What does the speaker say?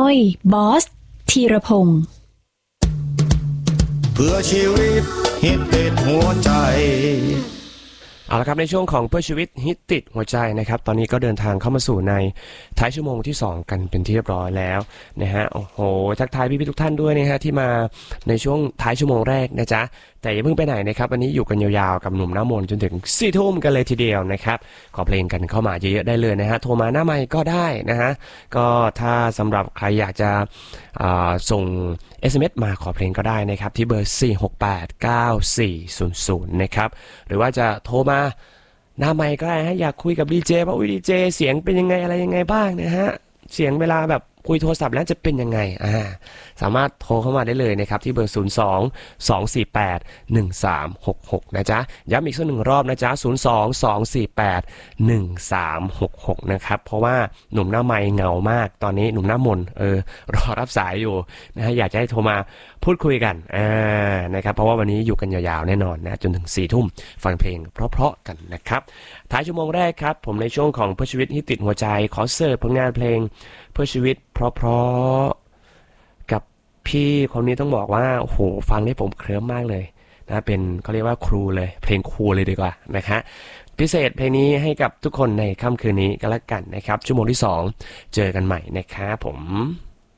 ยบอสธีรพงศ์เพื่อชีวิตฮิตติดหัวใจเอาละครับในช่วงของเพื่อชีวิตฮิตติดหัวใจนะครับตอนนี้ก็เดินทางเข้ามาสู่ในท้ายชั่วโมงที่2กันเป็นที่เรียบร้อยแล้วนะฮะโอ้โหทักทายพี่ๆทุกท่านด้วยนะฮะที่มาในช่วงท้ายชั่วโมงแรกนะจ๊ะแต่อย่าเพิ่งไปไหนนะครับวันนี้อยู่กันยาวๆกับหนุ่มหน้ามนต์จนถึง4 ทุ่มกันเลยทีเดียวนะครับขอเพลงกันเข้ามาเยอะๆได้เลยนะฮะโทรมาหน้าไมค์ก็ได้นะฮะก็ถ้าสำหรับใครอยากจะส่ง SMS มาขอเพลงก็ได้นะครับที่เบอร์4689400นะครับหรือว่าจะโทรมาหน้าไมค์ก็ได้ฮะอยากคุยกับดีเจว่าดีเจเสียงเป็นยังไงอะไรยังไงบ้างนะฮะเสียงเวลาแบบคุยโทรศัพท์แล้วจะเป็นยังไงสามารถโทรเข้ามาได้เลยนะครับที่เบอร์02-248-1366นะจ๊ะย้ำอีกสักหนึ่งรอบนะจ๊ะ02-248-1366นะครับเพราะว่าหนุ่มหน้าไมค์เหงามากตอนนี้หนุ่มหน้ามนรอรับสายอยู่นะฮะอยากจะให้โทรมาพูดคุยกันนะครับเพราะว่าวันนี้อยู่กันยาวๆแน่นอนนะจนถึง4 ทุ่มฟังเพลงเพราะๆกันนะครับท้ายชั่วโมงแรกครับผมในช่วงของเพื่อชีวิตฮิตติดหัวใจขอเสิร์ฟผลงานเพลงเพื่อชีวิตเพราะๆกับพี่คนนี้ต้องบอกว่าโอ้โหฟังได้ผมเคลิ้มมากเลยนะเป็นเขาเรียกว่าครูเลยเพลงครูเลยดีกว่านะคะพิเศษเพลงนี้ให้กับทุกคนในค่ำคืนนี้ก็แล้วกันนะครับชั่วโมงที่2เจอกันใหม่นะครับผม